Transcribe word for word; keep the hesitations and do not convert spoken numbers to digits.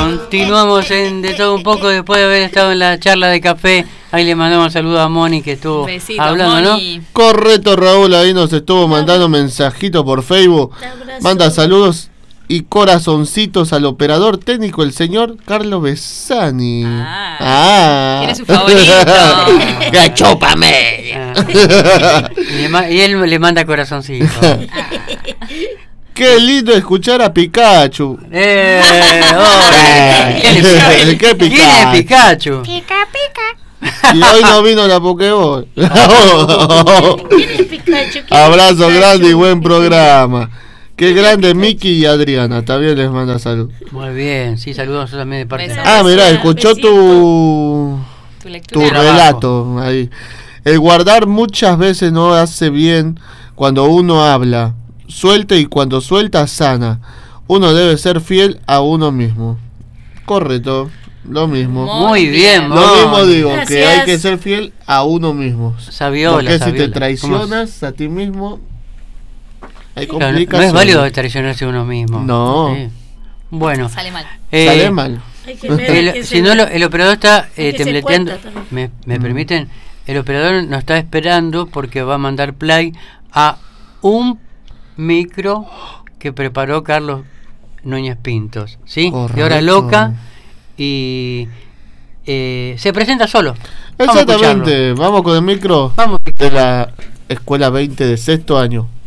Continuamos en De Todo Un Poco después de haber estado en la charla de café. Ahí le mandamos saludos a Moni que estuvo Besito, hablando, Moni. ¿no? Correcto, Raúl, ahí nos estuvo mandando mensajito por Facebook. Manda saludos y corazoncitos al operador técnico, el señor Carlos Besani. Ah. Ah. ¿Quién es su favorito? ¡Gachópame! Ah. y, le ma- y él le manda corazoncito. Qué lindo escuchar a Pikachu. Eh, oh, ¿Quién es Pikachu? ¿Qué Pikachu? ¿Quién es Pikachu? Pica, pica. Y hoy no vino la Pokéball. ¿Quién es Pikachu? ¿Quién es Abrazo Pikachu? grande y buen programa. Qué grande Miki y Adriana. También les manda salud. Muy bien, sí, saludos también de parte de... Besos. Ah, mirá, escuchó Besito. tu Tu tu lectura. Trabajo. relato ahí. El guardar muchas veces no hace bien cuando uno habla. Suelta y cuando suelta sana. Uno debe ser fiel a uno mismo. Correcto, lo mismo. Muy bien, Lo Moni. mismo digo, que Gracias. hay que ser fiel a uno mismo. Saviola, Porque si te Saviola. traicionas a ti mismo, hay Claro, no, no complicaciones. es válido traicionarse a uno mismo. No. Sí. Bueno, Sale mal. eh, Sale mal. Hay que ver el- que si se- no, lo- el operador está eh, hay que se tembleteando. cuenta también. ¿Me, me Mm. permiten? El operador nos está esperando porque va a mandar play a un micro que preparó Carlos Núñez Pintos, ¿sí? De Hora Correcto. Loca y eh, se presenta solo. Vamos a Exactamente, escucharlo. vamos con el micro Vamos. de la escuela veinte de sexto año.